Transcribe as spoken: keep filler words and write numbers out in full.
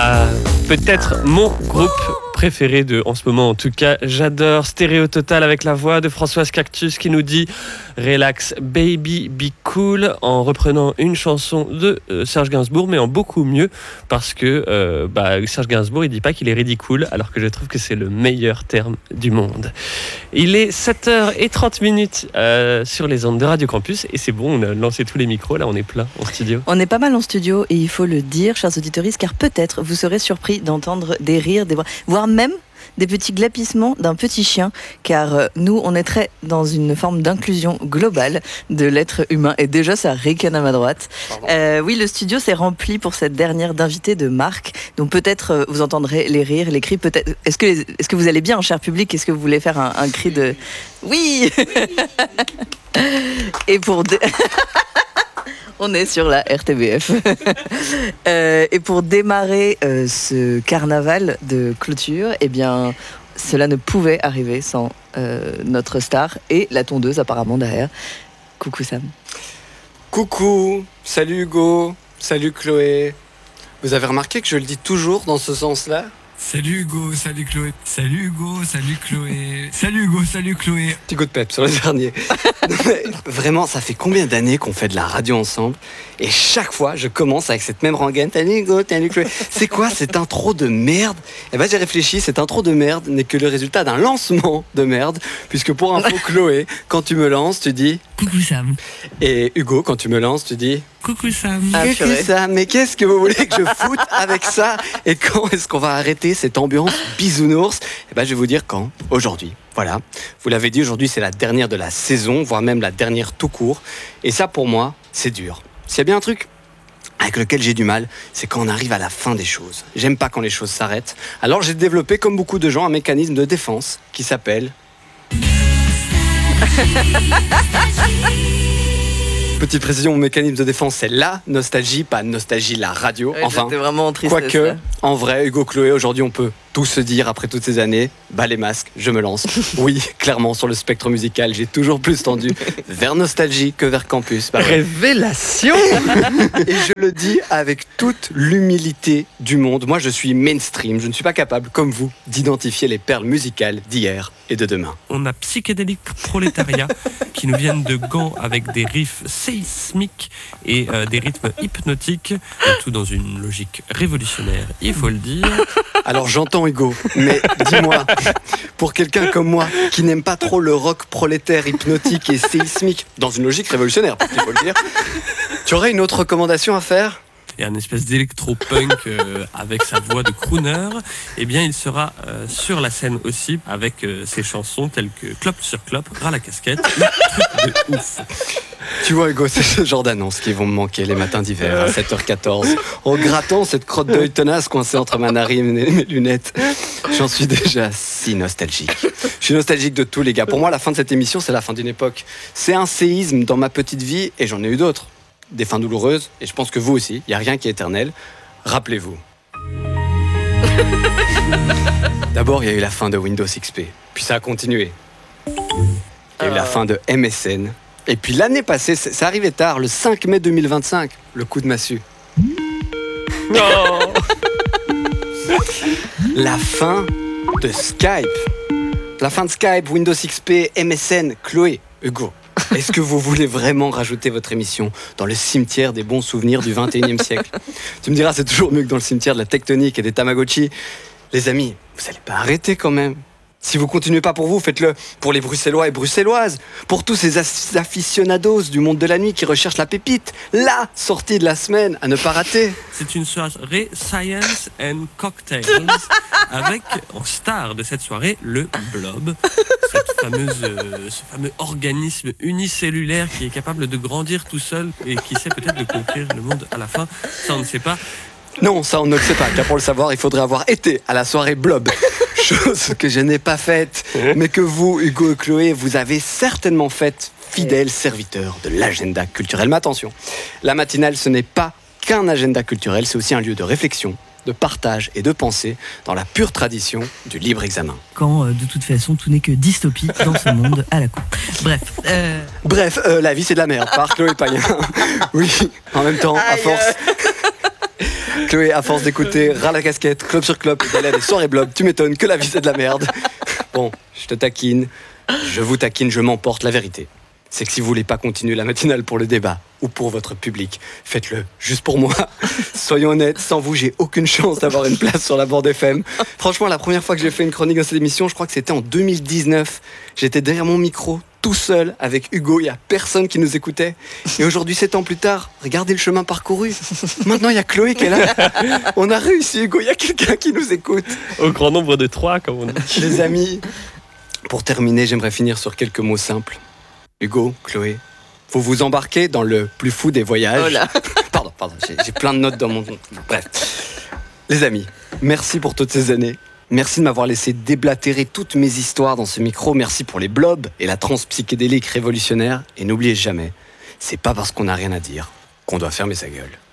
Ah, peut-être mon groupe préféré de en ce moment, en tout cas. J'adore Stéréo Total avec la voix de Françoise Cactus qui nous dit « Relax baby, be cool » en reprenant une chanson de euh, Serge Gainsbourg, mais en beaucoup mieux parce que euh, bah, Serge Gainsbourg, il dit pas qu'il est ridicule, alors que je trouve que c'est le meilleur terme du monde. Il est sept heures trente euh, sur les ondes de Radio Campus et c'est bon, on a lancé tous les micros, là on est plein en studio. On est pas mal en studio et il faut le dire, chers auditeurs, car peut-être vous serez surpris d'entendre des rires, des voix, voire même des petits glapissements d'un petit chien, car euh, nous, on est très dans une forme d'inclusion globale de l'être humain, et déjà ça ricane à ma droite. Euh, oui, le studio s'est rempli pour cette dernière d'invités de Marc, donc peut-être euh, vous entendrez les rires, les cris, peut-être. Est-ce que, les... Est-ce que vous allez bien, cher public? Est-ce que vous voulez faire un, un cri de... Oui. Et pour... Dé... On est sur la R T B F. euh, et pour démarrer euh, ce carnaval de clôture, eh bien, cela ne pouvait arriver sans euh, notre star et la tondeuse apparemment derrière. Coucou Sam. Coucou, salut Hugo, salut Chloé. Vous avez remarqué que je le dis toujours dans ce sens-là ? Salut Hugo, salut Chloé. Salut Hugo, salut Chloé. Salut Hugo, salut Chloé. Petit coup de pep sur le dernier. Non, mais vraiment, ça fait combien d'années qu'on fait de la radio ensemble ? Et chaque fois, je commence avec cette même rengaine. Salut Hugo, salut Chloé. C'est quoi cette intro de merde ? Eh ben, j'ai réfléchi, cette intro de merde n'est que le résultat d'un lancement de merde. Puisque pour info, Chloé, quand tu me lances, tu dis... Coucou Sam. Et Hugo, quand tu me lances, tu dis... Coucou Sam. Ah, Coucou Sam, mais qu'est-ce que vous voulez que je foute avec ça ? Et quand est-ce qu'on va arrêter cette ambiance bisounours ? Eh ben, je vais vous dire quand. Aujourd'hui. Voilà. Vous l'avez dit, aujourd'hui, c'est la dernière de la saison, voire même la dernière tout court. Et ça, pour moi, c'est dur. S'il y a bien un truc avec lequel j'ai du mal, c'est quand on arrive à la fin des choses. J'aime pas quand les choses s'arrêtent. Alors, j'ai développé, comme beaucoup de gens, un mécanisme de défense qui s'appelle... Petite précision, mon mécanisme de défense, c'est la nostalgie, pas nostalgie, la radio. Ouais, enfin, j'étais vraiment en tristesse, quoique, là. en vrai, Hugo, Chloé, aujourd'hui, on peut tout se dire après toutes ces années. Bah, les masques, je me lance. Oui, clairement, sur le spectre musical, j'ai toujours plus tendu vers nostalgie que vers campus. Bah, ouais. Révélation. Et je le dis avec toute l'humilité du monde. Moi, je suis mainstream. Je ne suis pas capable, comme vous, d'identifier les perles musicales d'hier et de demain. On a Psychédélique Prolétariat qui nous viennent de Gand avec des riffs séismiques et euh, des rythmes hypnotiques, le tout dans une logique révolutionnaire, il faut le dire. Alors j'entends Hugo, mais dis-moi, pour quelqu'un comme moi qui n'aime pas trop le rock prolétaire hypnotique et séismique, dans une logique révolutionnaire, il faut le dire, tu aurais une autre recommandation à faire ? Et un espèce d'électro-punk euh, avec sa voix de crooner, eh bien il sera euh, sur la scène aussi avec euh, ses chansons telles que Clope sur Clope, Ras la casquette, truc de ouf. Tu vois Hugo, c'est ce genre d'annonces qui vont me manquer les matins d'hiver à sept heures quatorze, en grattant cette crotte d'œil tenace coincée entre ma narine et mes lunettes. J'en suis déjà si nostalgique. Je suis nostalgique de tous les gars. Pour moi, la fin de cette émission, c'est la fin d'une époque. C'est un séisme dans ma petite vie et j'en ai eu d'autres. Des fins douloureuses, et je pense que vous aussi, il n'y a rien qui est éternel. Rappelez-vous. D'abord, il y a eu la fin de Windows X P, puis ça a continué. Il y a eu la fin de M S N, et puis l'année passée, ça arrivait tard, le cinq mai deux mille vingt-cinq, le coup de massue. Oh. La fin de Skype. La fin de Skype, Windows X P, M S N, Chloé, Hugo. Est-ce que vous voulez vraiment rajouter votre émission dans le cimetière des bons souvenirs du vingt et unième siècle ? Tu me diras, c'est toujours mieux que dans le cimetière de la tectonique et des Tamagotchi. Les amis, vous n'allez pas arrêter quand même. Si vous continuez pas pour vous, faites-le pour les Bruxellois et Bruxelloises, pour tous ces aficionados du monde de la nuit qui recherchent la pépite, la sortie de la semaine à ne pas rater. C'est une soirée Science and Cocktails avec en star de cette soirée le Blob, cette fameuse, euh, ce fameux organisme unicellulaire qui est capable de grandir tout seul et qui sait peut-être de conquérir le monde à la fin. Ça on ne sait pas. Non, ça on ne le sait pas, car pour le savoir, il faudrait avoir été à la soirée Blob. Chose que je n'ai pas faite, mais que vous, Hugo et Chloé, vous avez certainement faite, fidèles serviteurs de l'agenda culturel. Mais attention, la matinale, ce n'est pas qu'un agenda culturel, c'est aussi un lieu de réflexion, de partage et de pensée dans la pure tradition du libre examen. Quand, euh, de toute façon, tout n'est que dystopie dans ce monde à la coupe. Bref. Euh... Bref, euh, la vie c'est de la merde, par Chloé Payen. Oui, en même temps, à force... Chloé, à force d'écouter ras la casquette, club sur club, d'aller à des soirées blob, tu m'étonnes que la vie c'est de la merde. Bon, je te taquine, je vous taquine, je m'emporte. La vérité, c'est que si vous voulez pas continuer la matinale pour le débat ou pour votre public, faites-le juste pour moi. Soyons honnêtes, sans vous, j'ai aucune chance d'avoir une place sur la bande F M. Franchement, la première fois que j'ai fait une chronique dans cette émission, je crois que c'était en deux mille dix-neuf. J'étais derrière mon micro, tout seul, avec Hugo, il n'y a personne qui nous écoutait. Et aujourd'hui, sept ans plus tard, regardez le chemin parcouru. Maintenant, il y a Chloé qui est là. On a réussi, Hugo, il y a quelqu'un qui nous écoute. Au grand nombre de trois, comme on dit. Les amis, pour terminer, j'aimerais finir sur quelques mots simples. Hugo, Chloé, vous vous embarquez dans le plus fou des voyages. Oh là. Pardon, pardon, j'ai, j'ai plein de notes dans mon... Bref. Les amis, merci pour toutes ces années. Merci de m'avoir laissé déblatérer toutes mes histoires dans ce micro. Merci pour les blobs et la transe psychédélique révolutionnaire. Et n'oubliez jamais, c'est pas parce qu'on n'a rien à dire qu'on doit fermer sa gueule.